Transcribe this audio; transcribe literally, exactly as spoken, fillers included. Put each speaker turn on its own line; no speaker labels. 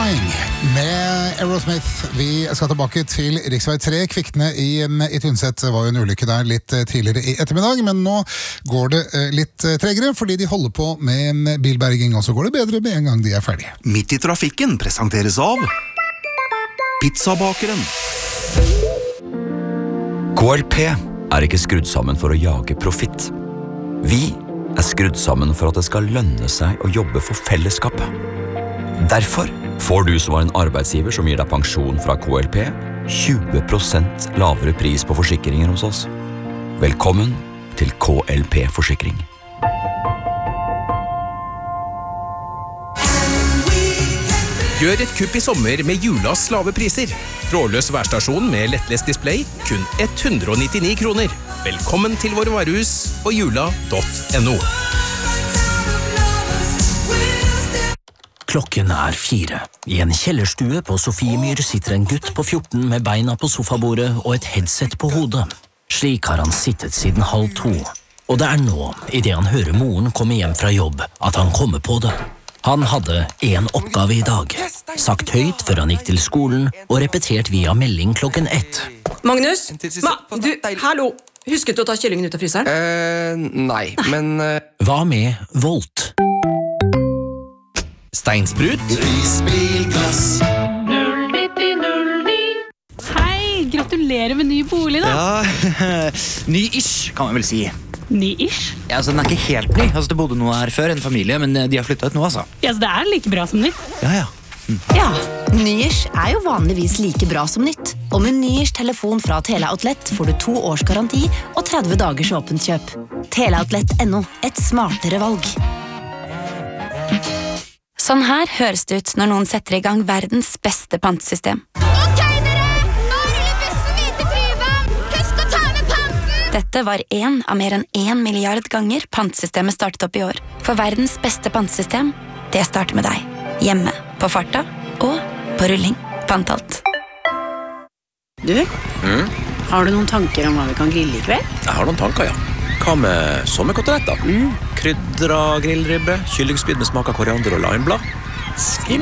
Crying med Aerosmith. Vi skal tilbake til riksvei tre. Kvikne i, i Tynset var jo en ulykke der litt tidligere i ettermiddag, men nå går det litt tregere fordi de holder på med bilberging, og så går det bedre med en gang de er ferdige.
Midt i trafikken presenteres av Pizzabakeren.
K L P er ikke skrudd sammen for å jage profitt. Vi er skrudd sammen for at det skal lønne seg å jobbe for fellesskapet. Derfor får du som var en arbeidsgiver som gir deg pensjon fra K L P tjue prosent lavere pris på forsikringer hos oss. Velkommen til K L P-forsikring.
Gjør et kupp i sommer med Julas lave priser. Trådløs værstasjon med lettlest display, kun ett hundre nittini kroner. Velkommen til våre varehus på jula punktum no.
Klokken er fire. I en kjellerstue på Sofiemyr sitter en gutt på fjorten med beina på sofabordet og et headset på hodet. Slik har han sittet siden halv to. Og det er nå, i det han hører moren komme hjem fra jobb, at han kommer på det. Han hadde en oppgave i dag, sagt høyt før han gikk til skolen og repetert via melding klokken ett.
Magnus, Ma, du, hallo, husket du å ta kyllingen ut av fryseren?
Eh, nei, men... Uh...
Hva med Volt?
Steinsprut?
Prisbilglass.
null nitti null ni. Hei, gratulerer med ny bolig da.
Ja, ny-ish kan man vel si.
Ny-ish?
Ja, altså den er ikke helt ny. Altså det bodde noe her før, en familie, men de har flyttet ut nå, altså.
Ja, så det er like bra som nytt.
Ja, ja. Mm.
Ja, ny-ish er jo vanligvis like bra som nytt. Og med ny-ish telefon fra Teleoutlet får du to års garanti og tretti dagers åpent kjøp. Teleoutlet punktum no, et smartere valg.
Sånn her høres det ut når noen setter i gang verdens beste pantesystem.
Ok, dere! Nå ruller bussen videre til Tryvann! Husk å ta med panten!
Dette var en av mer enn en milliard ganger pantesystemet startet opp i år. For verdens beste pantesystem, det starter med deg. Hjemme, på farta og på rulling. Pantalt.
Du,
Mm?
har du noen tanker om hva vi kan grille i kveld?
Jeg har noen tanker, ja. Hva med sommerkoteletter? Mm. Krydra grillribbe, kyllingspyd med smak av koriander og limeblad.